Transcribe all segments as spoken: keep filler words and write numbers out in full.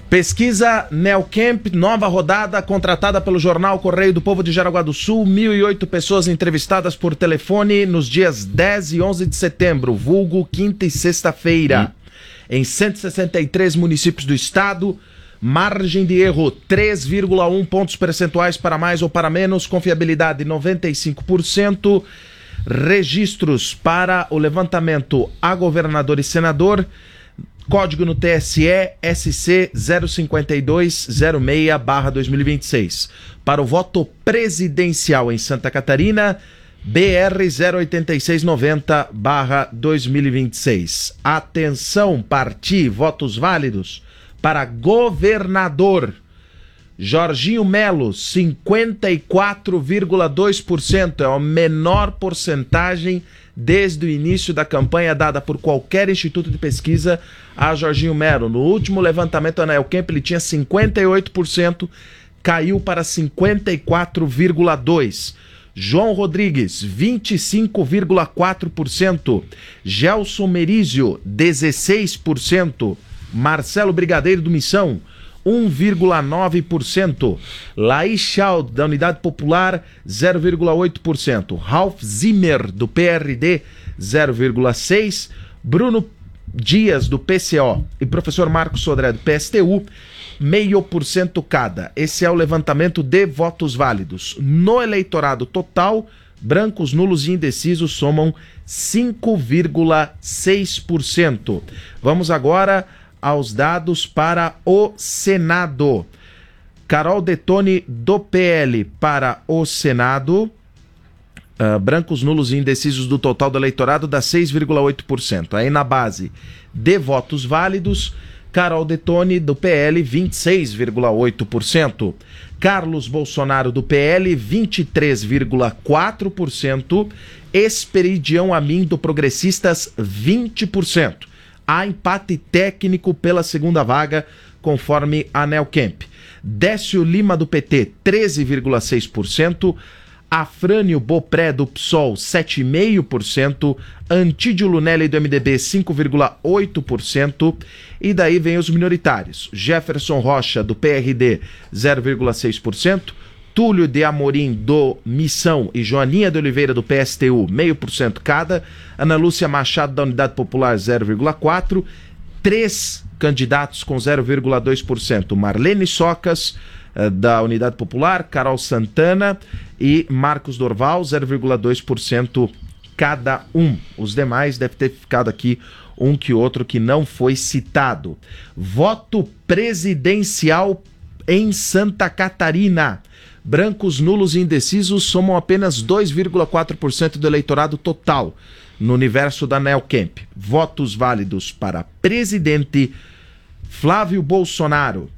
Pesquisa Neocamp, nova rodada, contratada pelo jornal Correio do Povo de Jaraguá do Sul. mil e oito pessoas entrevistadas por telefone nos dias dez e onze de setembro, vulgo quinta e sexta-feira. Hum. Em cento e sessenta e três municípios do estado, margem de erro três vírgula um pontos percentuais para mais ou para menos, confiabilidade noventa e cinco por cento, registros para o levantamento a governador e senador, código no T S E S C zero cinco dois zero seis barra dois mil e vinte e seis. Para o voto presidencial em Santa Catarina, B R zero oito seis nove zero barra dois mil e vinte e seis. Atenção, parti, votos válidos para governador. Jorginho Melo, cinquenta e quatro vírgula dois por cento, é a menor porcentagem desde o início da campanha dada por qualquer instituto de pesquisa a Jorginho Melo. No último levantamento da Neocamp ele tinha cinquenta e oito por cento, caiu para cinquenta e quatro vírgula dois por cento. João Rodrigues, vinte e cinco vírgula quatro por cento. Gelson Merizio, dezesseis por cento. Marcelo Brigadeiro do Missão, um vírgula nove por cento. Laís Schaud, da Unidade Popular, zero vírgula oito por cento. Ralph Zimmer, do P R D, zero vírgula seis por cento. Bruno Dias, do P C O, e professor Marcos Sodré, do P S T U, meio por cento cada. Esse é o levantamento de votos válidos. No eleitorado total, brancos, nulos e indecisos somam cinco vírgula seis por cento. Vamos agora aos dados para o Senado. Carol Detoni, do P L, para o Senado. Uh, brancos, nulos e indecisos do total do eleitorado dá seis vírgula oito por cento. Aí na base de votos válidos, Carol Detoni, do P L, vinte e seis vírgula oito por cento. Carlos Bolsonaro, do P L, vinte e três vírgula quatro por cento. Esperidião Amin, do Progressistas, vinte por cento. Há empate técnico pela segunda vaga, conforme a Neocamp. Décio Lima, do P T, treze vírgula seis por cento. Afrânio Bopré, do P SOL, sete vírgula cinco por cento. Antídio Lunelli, do M D B, cinco vírgula oito por cento. E daí vem os minoritários. Jefferson Rocha, do P R D, zero vírgula seis por cento. Túlio de Amorim, do Missão, e Joaninha de Oliveira, do P S T U, zero vírgula cinco por cento cada. Ana Lúcia Machado, da Unidade Popular, zero vírgula quatro por cento. Três candidatos com zero vírgula dois por cento. Marlene Socas, da Unidade Popular, Carol Santana e Marcos Dorval, zero vírgula dois por cento cada um. Os demais deve ter ficado aqui um que outro que não foi citado. Voto presidencial em Santa Catarina. Brancos, nulos e indecisos somam apenas dois vírgula quatro por cento do eleitorado total no universo da Neocamp. Votos válidos para presidente: Flávio Bolsonaro,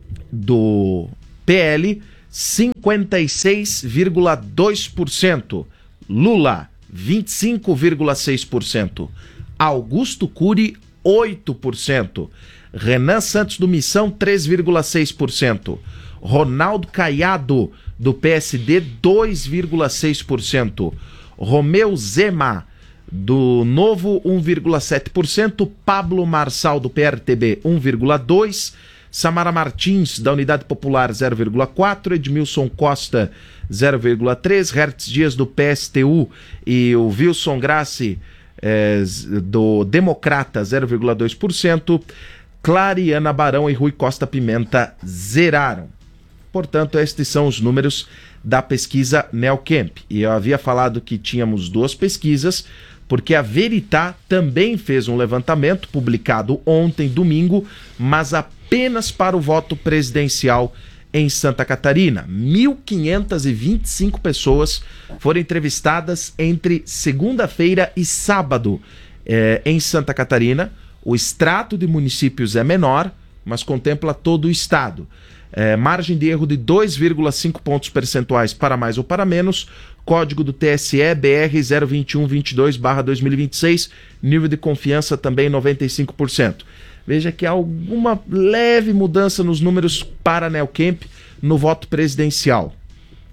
do P L, cinquenta e seis vírgula dois por cento. Lula, vinte e cinco vírgula seis por cento. Augusto Cury, oito por cento. Renan Santos, do Missão, três vírgula seis por cento. Ronaldo Caiado, do P S D, dois vírgula seis por cento. Romeu Zema, do Novo, um vírgula sete por cento. Pablo Marçal, do P R T B, um vírgula dois por cento. Samara Martins, da Unidade Popular, zero vírgula quatro por cento. Edmilson Costa, zero vírgula três por cento. Hertz Dias, do P S T U, e o Wilson Grassi, é, do Democrata, zero vírgula dois por cento. Clariana Barão e Rui Costa Pimenta zeraram. Portanto, estes são os números da pesquisa Neocamp. E eu havia falado que tínhamos duas pesquisas, porque a Veritá também fez um levantamento publicado ontem, domingo, mas apenas para o voto presidencial em Santa Catarina. mil quinhentas e vinte e cinco pessoas foram entrevistadas entre segunda-feira e sábado eh, em Santa Catarina. O extrato de municípios é menor, mas contempla todo o estado. É, margem de erro de dois vírgula cinco pontos percentuais para mais ou para menos. Código do T S E B R zero vinte e um vinte e dois barra dois mil e vinte e seis. Nível de confiança também noventa e cinco por cento. Veja que há alguma leve mudança nos números para a Neocamp no voto presidencial.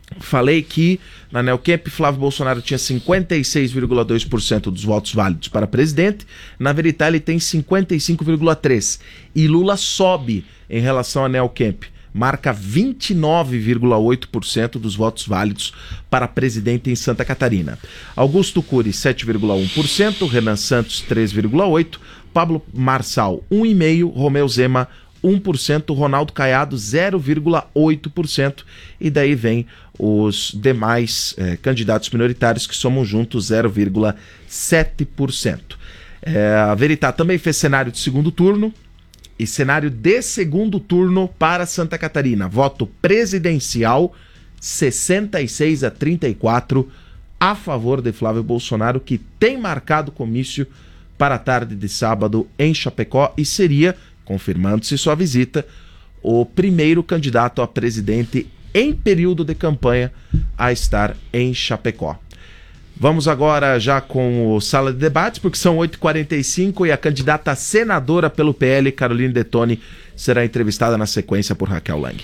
falei que na Neocamp Flávio Bolsonaro tinha cinquenta e seis vírgula dois por cento dos votos válidos para presidente, na Veritá ele tem cinquenta e cinco vírgula três por cento. E Lula sobe em relação à Neocamp, marca vinte e nove vírgula oito por cento dos votos válidos para presidente em Santa Catarina. Augusto Cury, sete vírgula um por cento, Renan Santos, três vírgula oito por cento, Pablo Marçal, um vírgula cinco por cento, Romeu Zema, um por cento, Ronaldo Caiado, zero vírgula oito por cento, e daí vem os demais eh, candidatos minoritários que somam juntos zero vírgula sete por cento. Eh, a Veritá também fez cenário de segundo turno, e cenário de segundo turno para Santa Catarina. Voto presidencial, sessenta e seis a trinta e quatro a favor de Flávio Bolsonaro, que tem marcado comício para a tarde de sábado em Chapecó e seria, confirmando-se sua visita, o primeiro candidato a presidente em período de campanha a estar em Chapecó. Vamos agora já com o Sala de Debates, porque são oito e quarenta e cinco e a candidata a senadora pelo P L, Caroline Detoni, será entrevistada na sequência por Raquel Lang.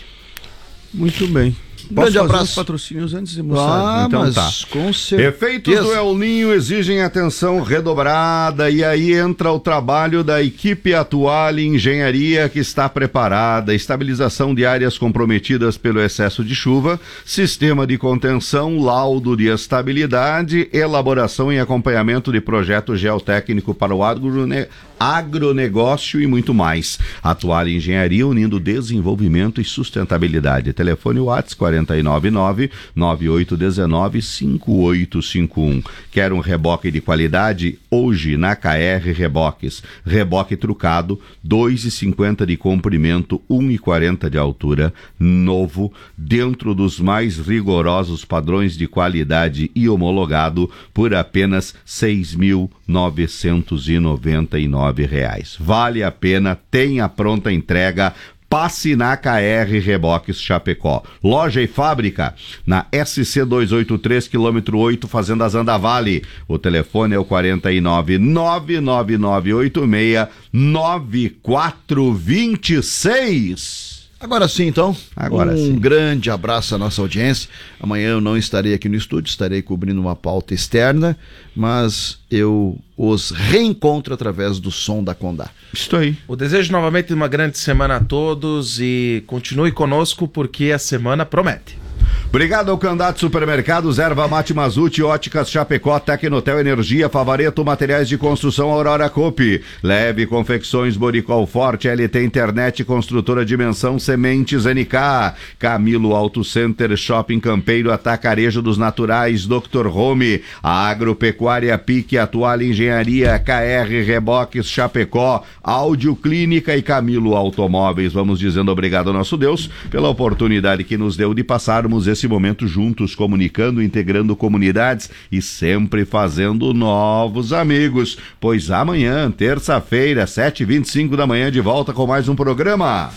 Muito bem. Grande abraço. Os patrocínios antes de mostrar. Ah, então mas tá. Com certeza. Efeitos do El Ninho exigem atenção redobrada e aí entra o trabalho da equipe Atuale Engenharia, que está preparada, estabilização de áreas comprometidas pelo excesso de chuva, sistema de contenção, laudo de estabilidade, elaboração e acompanhamento de projeto geotécnico para o agrone... agronegócio e muito mais. Atuale Engenharia, unindo desenvolvimento e sustentabilidade. Telefone WhatsApp quatro nove nove, nove oito um nove, cinco oito cinco um. Quer um reboque de qualidade? Hoje na K R Reboques. Reboque trucado, dois e cinquenta de comprimento, um e quarenta de altura, novo, dentro dos mais rigorosos padrões de qualidade e homologado por apenas seis mil novecentos e noventa e nove reais. Vale a pena, tem a pronta entrega. Passe na K R Reboques Chapecó. Loja e fábrica na S C duzentos e oitenta e três, quilômetro oito, Fazenda Zanda Vale. O telefone é o quarenta e nove, nove nove nove oito seis, nove quatro dois seis. Agora sim, então. Agora um sim. grande abraço à nossa audiência. Amanhã eu não estarei aqui no estúdio, estarei cobrindo uma pauta externa, mas eu os reencontro através do som da Condá. Estou aí. O desejo novamente de uma grande semana a todos e continue conosco porque a semana promete. Obrigado ao Candidato Supermercados, Erva Mate Mazute, Óticas Chapecó, Tecnotel Energia, Favareto, Materiais de Construção, Aurora Coop, Leve Confecções, Boricol Forte, L T Internet, Construtora Dimensão, Sementes N K, Camilo Auto Center, Shopping Campeiro, Atacarejo dos Naturais, doutor Home, Agropecuária Pique, Atual Engenharia, K R Reboques Chapecó, Áudio Clínica e Camilo Automóveis. Vamos dizendo obrigado ao nosso Deus pela oportunidade que nos deu de passarmos esse momento juntos, comunicando, integrando comunidades e sempre fazendo novos amigos, pois amanhã, terça-feira, sete e vinte e cinco da manhã, de volta com mais um programa.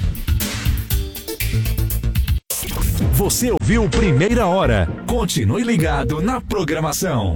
Você ouviu Primeira Hora. Continue ligado na programação.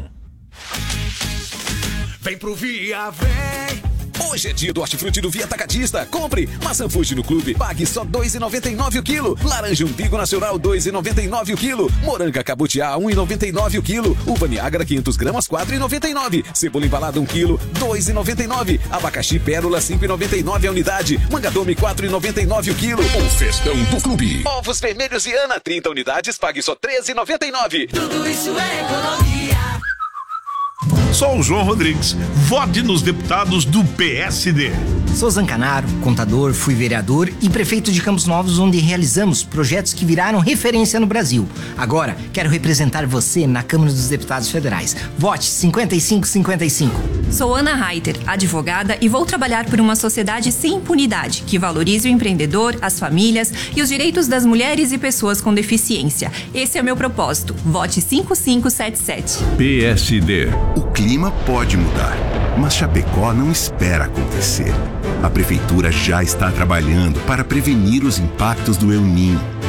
Vem pro Via, vem! Hoje é dia do hortifruti do Via Atacadista. Compre maçã Fuji no clube, pague só dois reais e noventa e nove o quilo. Laranja Umbigo Nacional, dois reais e noventa e nove o quilo. Moranga Cabutiá, um real e noventa e nove o quilo. Uva Niágara, quinhentos gramas, quatro reais e noventa e nove. Cebola embalada, um quilo, dois reais e noventa e nove. Abacaxi Pérola, cinco reais e noventa e nove a unidade. Mangadome, quatro reais e noventa e nove o quilo. O festão do clube. Ovos vermelhos Viana, trinta unidades, pague só três reais e noventa e nove. Tudo isso é economia. Sou o João Rodrigues. Vote nos deputados do P S D. Sou Zancanaro, contador, fui vereador e prefeito de Campos Novos, onde realizamos projetos que viraram referência no Brasil. Agora, quero representar você na Câmara dos Deputados Federais. Vote cinquenta e cinco cinquenta e cinco. Sou Ana Reiter, advogada, e vou trabalhar por uma sociedade sem impunidade, que valorize o empreendedor, as famílias e os direitos das mulheres e pessoas com deficiência. Esse é o meu propósito. Vote cinco cinco sete sete. P S D. O clima pode mudar, mas Chapecó não espera acontecer. A Prefeitura já está trabalhando para prevenir os impactos do El Ninho,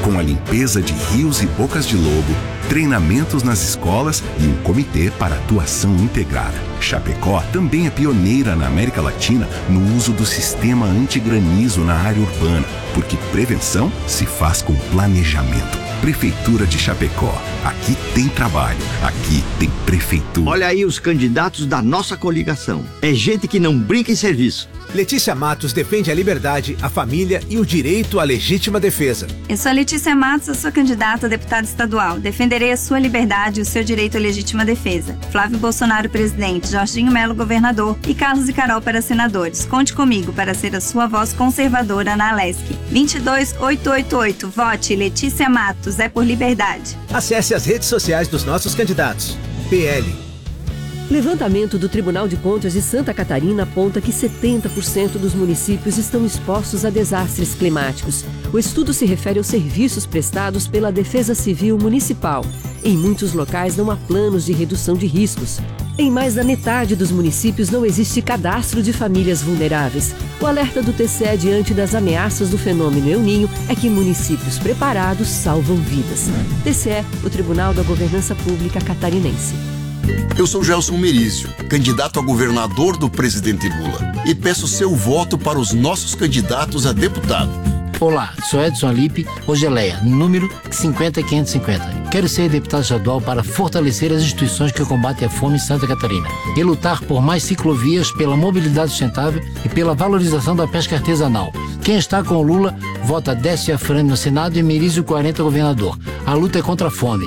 com a limpeza de rios e bocas de lobo, treinamentos nas escolas e um comitê para atuação integrada. Chapecó também é pioneira na América Latina no uso do sistema antigranizo na área urbana, porque prevenção se faz com planejamento. Prefeitura de Chapecó. Aqui tem trabalho, aqui tem prefeitura. Olha aí os candidatos da nossa coligação. É gente que não brinca em serviço. Letícia Matos defende a liberdade, a família e o direito à legítima defesa. Eu sou a Letícia Matos, eu sou candidata a deputada estadual. Defenderei a sua liberdade e o seu direito à legítima defesa. Flávio Bolsonaro, presidente, Jorginho Melo, governador e Carlos e Carol para senadores. Conte comigo para ser a sua voz conservadora na Alesc. vinte e dois mil oitocentos e oitenta e oito. Vote Letícia Matos, é por liberdade. Acesse as redes sociais dos nossos candidatos. P L. Levantamento do Tribunal de Contas de Santa Catarina aponta que setenta por cento dos municípios estão expostos a desastres climáticos. O estudo se refere aos serviços prestados pela Defesa Civil Municipal. Em muitos locais não há planos de redução de riscos. Em mais da metade dos municípios não existe cadastro de famílias vulneráveis. O alerta do T C E diante das ameaças do fenômeno El Niño é que municípios preparados salvam vidas. T C E, o Tribunal da Governança Pública Catarinense. Eu sou Gelson Merício, candidato a governador do presidente Lula, e peço seu voto para os nossos candidatos a deputado. Olá, sou Edson Alipe, Ogeleia, número cinquenta quinhentos e cinquenta. Quero ser deputado estadual para fortalecer as instituições que combatem a fome em Santa Catarina e lutar por mais ciclovias, pela mobilidade sustentável e pela valorização da pesca artesanal. Quem está com o Lula, vota Décio Afrani no Senado e Merício quarenta governador. A luta é contra a fome.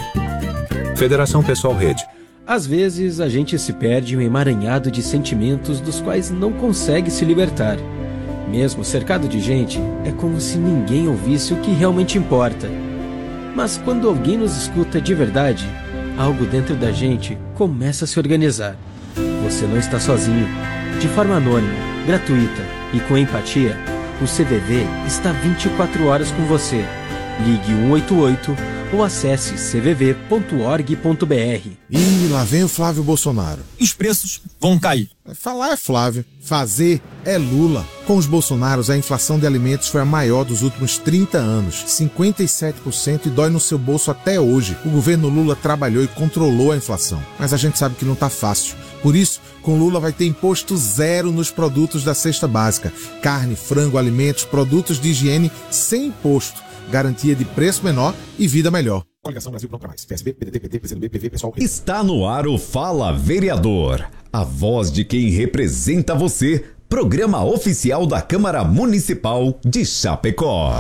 Federação Pessoal Rede. Às vezes, a gente se perde em um emaranhado de sentimentos dos quais não consegue se libertar. Mesmo cercado de gente, é como se ninguém ouvisse o que realmente importa. Mas quando alguém nos escuta de verdade, algo dentro da gente começa a se organizar. Você não está sozinho. De forma anônima, gratuita e com empatia, o C V V está vinte e quatro horas com você. Ligue um oito oito ou acesse c v v ponto org ponto b r. Ih, lá vem o Flávio Bolsonaro. Os preços vão cair. Falar é Flávio, fazer é Lula. Com os Bolsonaros, a inflação de alimentos foi a maior dos últimos trinta anos, cinquenta e sete por cento, e dói no seu bolso até hoje. O governo Lula trabalhou e controlou a inflação, mas a gente sabe que não tá fácil. Por isso, com Lula vai ter imposto zero nos produtos da cesta básica. Carne, frango, alimentos, produtos de higiene sem imposto. Garantia de preço menor e vida melhor. Coligação Brasil Pronto Mais. P S B, P D T, P T, P C do B, P V, Pessoal. Está no ar o Fala Vereador. A voz de quem representa você. Programa oficial da Câmara Municipal de Chapecó.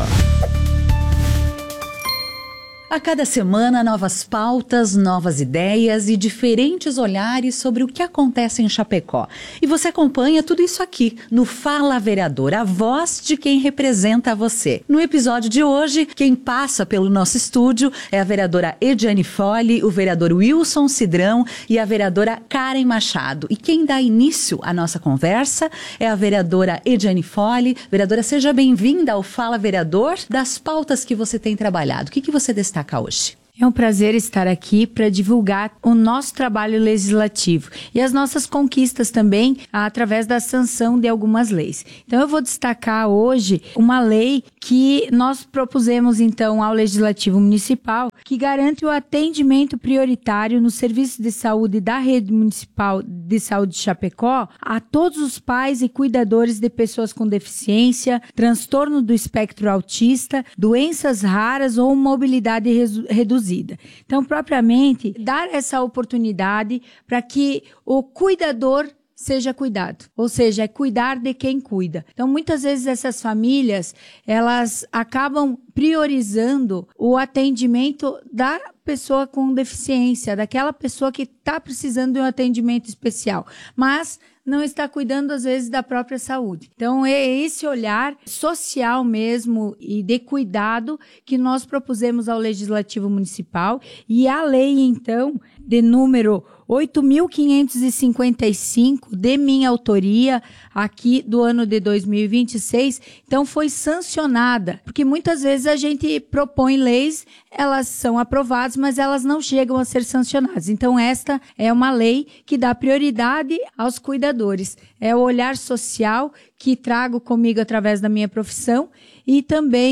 A cada semana, novas pautas, novas ideias e diferentes olhares sobre o que acontece em Chapecó. E você acompanha tudo isso aqui no Fala Vereador, a voz de quem representa você. No episódio de hoje, quem passa pelo nosso estúdio é a vereadora Ediane Fole, o vereador Wilson Cidrão e a vereadora Karen Machado. E quem dá início à nossa conversa é a vereadora Ediane Fole. Vereadora, seja bem-vinda ao Fala Vereador. Das pautas que você tem trabalhado, o que, que você destaca hoje? É um prazer estar aqui para divulgar o nosso trabalho legislativo e as nossas conquistas também através da sanção de algumas leis. Então eu vou destacar hoje uma lei que nós propusemos então ao Legislativo Municipal, que garante o atendimento prioritário no serviço de saúde da Rede Municipal de Saúde de Chapecó a todos os pais e cuidadores de pessoas com deficiência, transtorno do espectro autista, doenças raras ou mobilidade reduzida. Então, propriamente, dar essa oportunidade para que o cuidador seja cuidado, ou seja, é cuidar de quem cuida. Então, muitas vezes essas famílias, elas acabam priorizando o atendimento da pessoa com deficiência, daquela pessoa que está precisando de um atendimento especial, mas não está cuidando, às vezes, da própria saúde. Então, é esse olhar social mesmo e de cuidado que nós propusemos ao Legislativo Municipal, e a lei, então, de número oito mil quinhentos e cinquenta e cinco, de minha autoria, aqui do ano de dois mil e vinte e seis, então foi sancionada, porque muitas vezes a gente propõe leis, elas são aprovadas, mas elas não chegam a ser sancionadas. Então esta é uma lei que dá prioridade aos cuidadores. É o olhar social que trago comigo através da minha profissão e também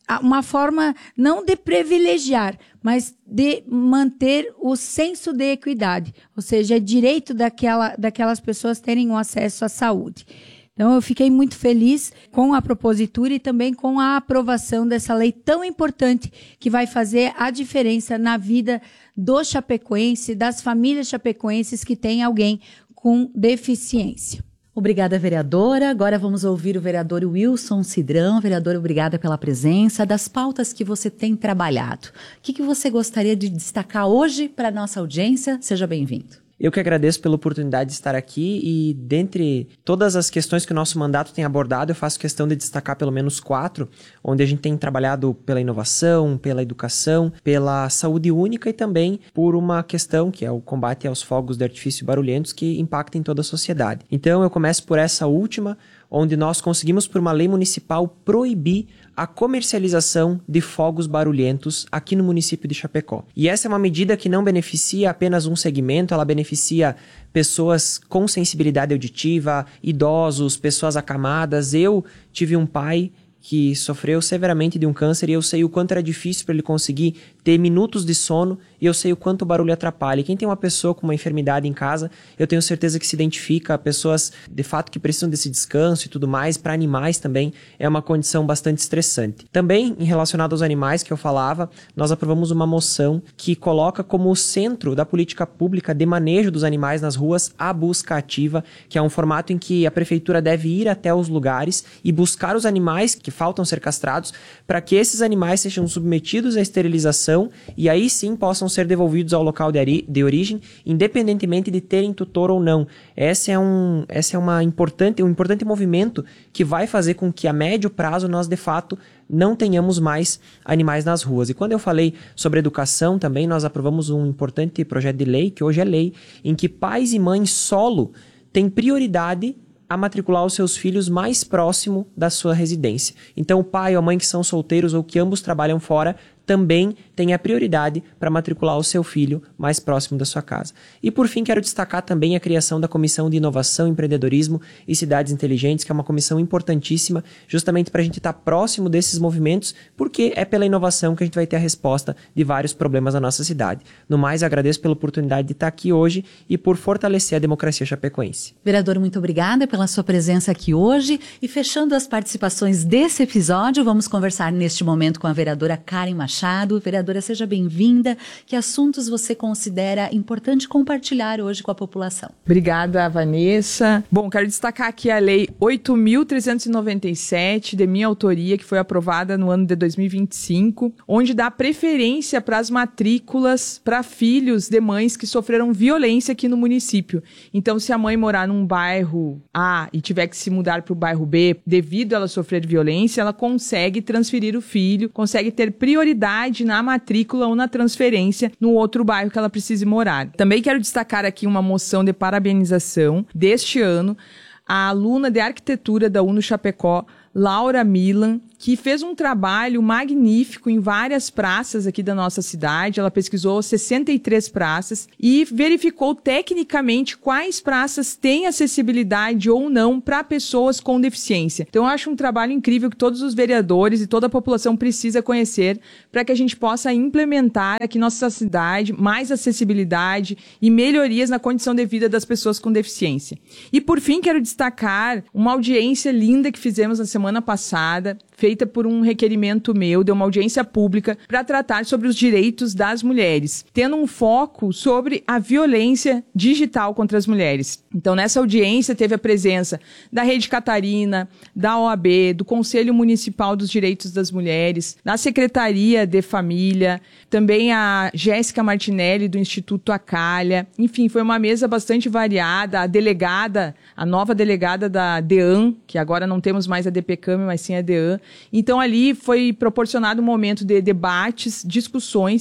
uma forma não de privilegiar, mas de manter o senso de equidade, ou seja, é direito daquela, daquelas pessoas terem um acesso à saúde. Então, eu fiquei muito feliz com a propositura e também com a aprovação dessa lei tão importante que vai fazer a diferença na vida do chapecoense, das famílias chapecoenses que têm alguém com deficiência. Obrigada, vereadora. Agora vamos ouvir o vereador Wilson Cidrão. Vereador, obrigada pela presença. Das pautas que você tem trabalhado, o que, que você gostaria de destacar hoje para a nossa audiência? Seja bem-vindo. Eu que agradeço pela oportunidade de estar aqui e, dentre todas as questões que o nosso mandato tem abordado, eu faço questão de destacar pelo menos quatro, onde a gente tem trabalhado pela inovação, pela educação, pela saúde única e também por uma questão que é o combate aos fogos de artifício barulhentos que impactam em toda a sociedade. Então, eu começo por essa última, onde nós conseguimos, por uma lei municipal, proibir a comercialização de fogos barulhentos aqui no município de Chapecó. E essa é uma medida que não beneficia apenas um segmento, ela beneficia pessoas com sensibilidade auditiva, idosos, pessoas acamadas. Eu tive um pai que sofreu severamente de um câncer e eu sei o quanto era difícil para ele conseguir ter minutos de sono e eu sei o quanto o barulho atrapalha. E quem tem uma pessoa com uma enfermidade em casa, eu tenho certeza que se identifica, pessoas de fato que precisam desse descanso e tudo mais, para animais também é uma condição bastante estressante. Também, em relacionado aos animais que eu falava, nós aprovamos uma moção que coloca como o centro da política pública de manejo dos animais nas ruas a busca ativa, que é um formato em que a prefeitura deve ir até os lugares e buscar os animais que faltam ser castrados para que esses animais sejam submetidos à esterilização e aí sim possam ser devolvidos ao local de, ari- de origem, independentemente de terem tutor ou não. Essa é, um, essa é uma importante, um importante movimento que vai fazer com que a médio prazo nós de fato não tenhamos mais animais nas ruas. E quando eu falei sobre educação também, nós aprovamos um importante projeto de lei, que hoje é lei, em que pais e mães solo têm prioridade a matricular os seus filhos mais próximo da sua residência. Então, o pai ou a mãe que são solteiros ou que ambos trabalham fora também tem a prioridade para matricular o seu filho mais próximo da sua casa. E por fim, quero destacar também a criação da Comissão de Inovação, Empreendedorismo e Cidades Inteligentes, que é uma comissão importantíssima justamente para a gente estar próximo desses movimentos, porque é pela inovação que a gente vai ter a resposta de vários problemas da nossa cidade. No mais, agradeço pela oportunidade de estar aqui hoje e por fortalecer a democracia chapecoense. Vereador, muito obrigada pela sua presença aqui hoje e fechando as participações desse episódio, vamos conversar neste momento com a vereadora Karen Machado. Vereadora, seja bem-vinda. Que assuntos você considera importante compartilhar hoje com a população? Obrigada, Vanessa. Bom, quero destacar aqui a Lei oito mil trezentos e noventa e sete, de minha autoria, que foi aprovada no ano de dois mil e vinte e cinco, onde dá preferência para as matrículas para filhos de mães que sofreram violência aqui no município. Então, se a mãe morar num bairro A e tiver que se mudar para o bairro B, devido a ela sofrer violência, ela consegue transferir o filho, consegue ter prioridade na matrícula ou na transferência no outro bairro que ela precise morar. Também quero destacar aqui uma moção de parabenização deste ano à aluna de arquitetura da UNO Chapecó, Laura Milan, que fez um trabalho magnífico em várias praças aqui da nossa cidade. Ela pesquisou sessenta e três praças e verificou tecnicamente quais praças têm acessibilidade ou não para pessoas com deficiência. Então, eu acho um trabalho incrível que todos os vereadores e toda a população precisa conhecer para que a gente possa implementar aqui na nossa cidade mais acessibilidade e melhorias na condição de vida das pessoas com deficiência. E, por fim, quero destacar uma audiência linda que fizemos na semana passada, feita por um requerimento meu, de uma audiência pública, para tratar sobre os direitos das mulheres, tendo um foco sobre a violência digital contra as mulheres. Então, nessa audiência teve a presença da Rede Catarina, da O A B, do Conselho Municipal dos Direitos das Mulheres, da Secretaria de Família, também a Jéssica Martinelli, do Instituto Acalha. Enfim, foi uma mesa bastante variada. A delegada, a nova delegada da DEAN, que agora não temos mais a DPCAM, mas sim a DEAN. Então, ali foi proporcionado um momento de debates, discussões,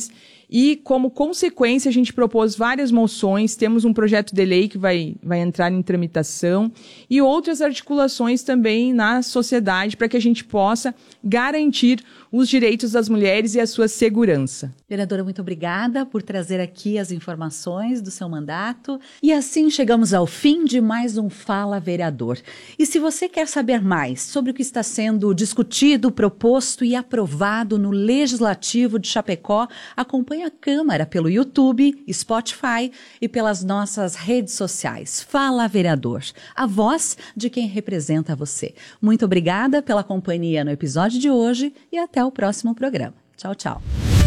E, como consequência, a gente propôs várias moções, temos um projeto de lei que vai, vai entrar em tramitação e outras articulações também na sociedade para que a gente possa garantir os direitos das mulheres e a sua segurança. Vereadora, muito obrigada por trazer aqui as informações do seu mandato. E assim chegamos ao fim de mais um Fala Vereador. E se você quer saber mais sobre o que está sendo discutido, proposto e aprovado no Legislativo de Chapecó, acompanhe a Câmara pelo YouTube, Spotify e pelas nossas redes sociais. Fala Vereador, a voz de quem representa você. Muito obrigada pela companhia no episódio de hoje e até o próximo programa. Tchau, tchau.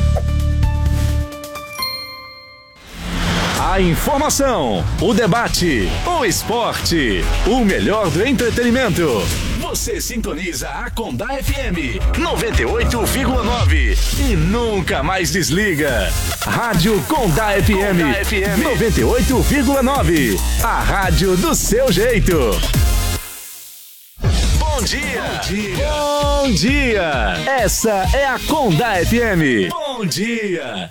A informação, o debate, o esporte, o melhor do entretenimento. Você sintoniza a Condá F M noventa e oito vírgula nove e nunca mais desliga. Rádio Condá F M, Condá F M noventa e oito vírgula nove. A rádio do seu jeito. Bom dia. Bom dia. Bom dia. Essa é a Condá F M. Bom dia.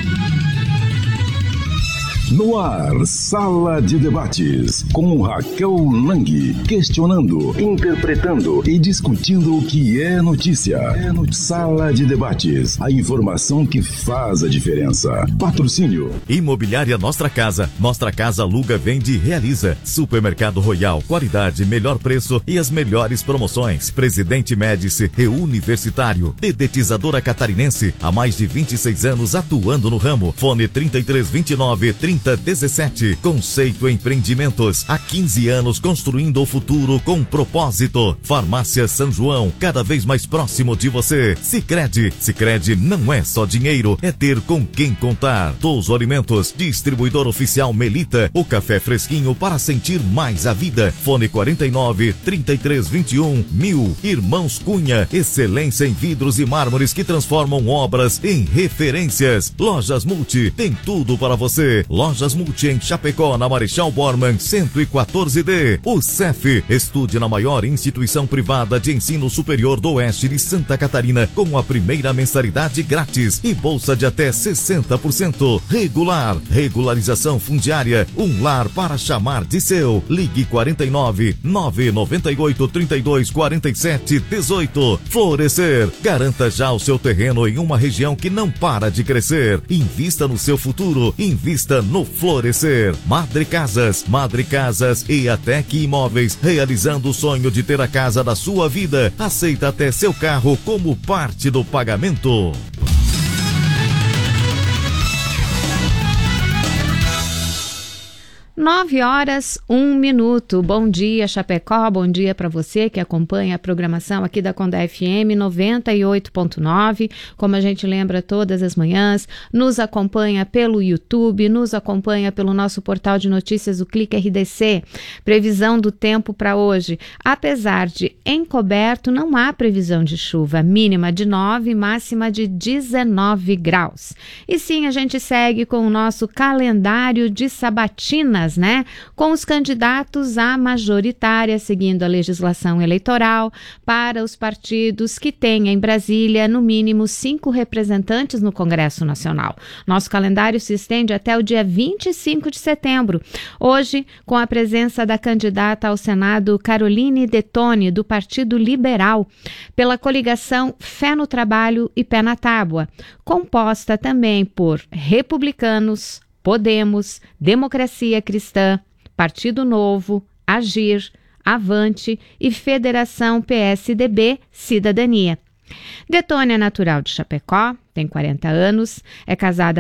No ar, Sala de Debates, com Raquel Lang, questionando, interpretando e discutindo o que é notícia. É no Sala de Debates, a informação que faz a diferença. Patrocínio. Imobiliária Nostra Casa. Nostra Casa aluga, vende e realiza. Supermercado Royal, qualidade, melhor preço e as melhores promoções. Presidente Médici e Universitário. Dedetizadora Catarinense, há mais de vinte e seis anos atuando no ramo. Fone trinta e três, vinte e nove, trinta dezessete. Conceito Empreendimentos, há quinze anos construindo o futuro com propósito. Farmácia São João, cada vez mais próximo de você. Sicredi, Sicredi não é só dinheiro, é ter com quem contar. Touso Alimentos, distribuidor oficial Melita, o café fresquinho para sentir mais a vida. Fone quarenta e nove, trinta e três, vinte e um, mil. Irmãos Cunha, excelência em vidros e mármores que transformam obras em referências. Lojas Multi, tem tudo para você. Lojas Multi em Chapecó, na Marechal Bormann, cento e quatorze D. O C E F, estude na maior instituição privada de ensino superior do oeste de Santa Catarina, com a primeira mensalidade grátis e bolsa de até sessenta por cento. Regular, regularização fundiária, um lar para chamar de seu. Ligue quarenta e nove, nove nove oito, trinta e dois, quarenta e sete, dezoito. Florescer, garanta já o seu terreno em uma região que não para de crescer. Invista no seu futuro, invista no Florescer. Madre Casas, Madre Casas e Atec Imóveis, realizando o sonho de ter a casa da sua vida. Aceita até seu carro como parte do pagamento. Nove horas, um minuto. Bom dia, Chapecó. Bom dia para você que acompanha a programação aqui da Condá F M noventa e oito ponto nove. Como a gente lembra todas as manhãs, nos acompanha pelo YouTube, nos acompanha pelo nosso portal de notícias, o Clique R D C. Previsão do tempo para hoje. Apesar de encoberto, não há previsão de chuva. Mínima de nove, máxima de dezenove graus. E sim, a gente segue com o nosso calendário de sabatinas, né? Com os candidatos à majoritária, seguindo a legislação eleitoral, para os partidos que têm em Brasília, no mínimo, cinco representantes no Congresso Nacional. Nosso calendário se estende até o dia vinte e cinco de setembro. Hoje, com a presença da candidata ao Senado, Caroline Detoni, do Partido Liberal, pela coligação Fé no Trabalho e Pé na Tábua, composta também por republicanos, Podemos, Democracia Cristã, Partido Novo, Agir, Avante e Federação P S D B Cidadania. Detoni é natural de Chapecó, tem quarenta anos, é casada